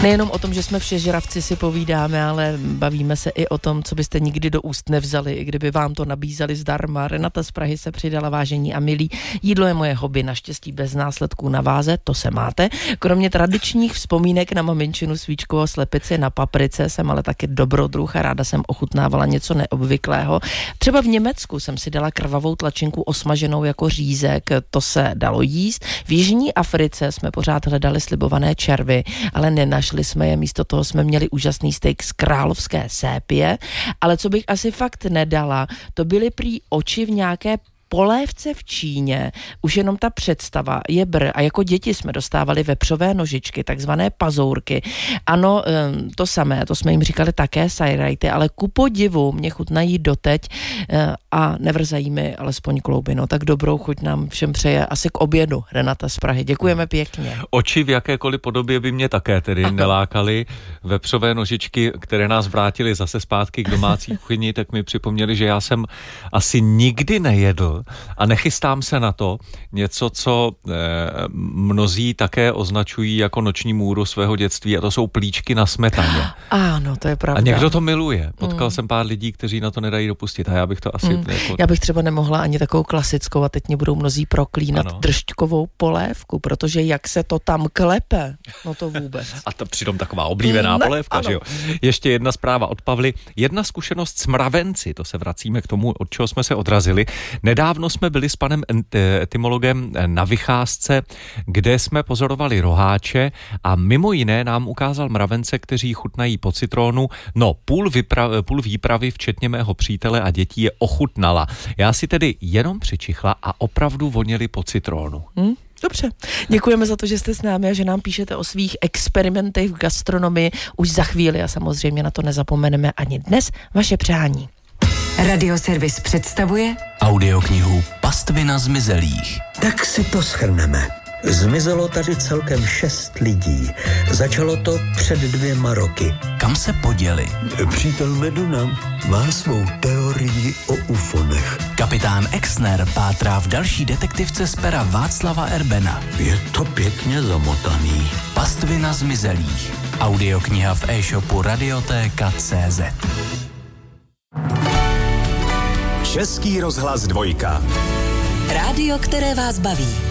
Nejenom o tom, že jsme všežravci, si povídáme, ale bavíme se i o tom, co byste nikdy do úst nevzali, i kdyby vám to nabízeli zdarma. Renata z Prahy se přidala, vážení a milí. Jídlo je moje hobby, naštěstí bez následků na váze, to se máte. Kromě tradičních vzpomínek na maminčinu svíčkovou slepici na paprice jsem ale taky dobrodruh a ráda jsem ochutnávala něco neobvyklého. Třeba v Německu jsem si dala krvavou tlačinku osmaženou jako řízek, to se dalo jíst. V Jižní Africe jsme pořád hledali slibované červy, ale nenašli jsme je, místo toho jsme měli úžasný steak z královské sépie, ale co bych asi fakt nedala, to byly prý oči v nějaké polévce v Číně, už jenom ta představa je a jako děti jsme dostávali vepřové nožičky, takzvané pazourky. Ano, to samé, to jsme jim říkali také sajrajty, ale ku podivu mě chutnají doteď a nevrzají mi alespoň klouby. No tak dobrou chuť nám všem přeje asi k obědu. Renata z Prahy, děkujeme pěkně. Oči v jakékoliv podobě by mě také tedy nelákaly. Vepřové nožičky, které nás vrátily zase zpátky k domácí kuchyni, tak mi připomněli, že já jsem asi nikdy nejedl a nechystám se na to něco, co mnozí také označují jako noční můru svého dětství, a to jsou plíčky na smetaně. Ano, to je pravda. A někdo to miluje. Potkal jsem pár lidí, kteří na to nedají dopustit, a já bych to asi... Já bych třeba nemohla ani takovou klasickou, a teď mě budou mnozí proklínat, držťkovou polévku, protože jak se to tam klepe, no to vůbec. A to přitom taková oblíbená polévka, ano. Že jo? Ještě jedna zpráva od Pavly. Jedna zkušenost s mravenci, to se vracíme k tomu, od čeho jsme se odrazili. Nedávno jsme byli s panem etymologem na vycházce, kde jsme pozorovali roháče a mimo jiné nám ukázal mravence, kteří chutnají po citronu. No, půl výpravy, včetně mého přítele a dětí, je ochutnala. Já si tedy jenom přičichla a opravdu voněli po citronu. Dobře. Děkujeme za to, že jste s námi a že nám píšete o svých experimentech v gastronomii už za chvíli a samozřejmě na to nezapomeneme ani dnes. Vaše přání. Radioservis představuje audioknihu Pastvina zmizelých. Tak si to shrneme. Zmizelo tady celkem 6 lidí. Začalo to před 2 roky. Kam se poděli? Přítel Meduna má svou teorii o ufonech. Kapitán Exner pátrá v další detektivce z pera Václava Erbena. Je to pěkně zamotaný. Pastvina zmizelých. Audiokniha v e-shopu Radiotéka.cz. Český rozhlas 2. Rádio, které vás baví.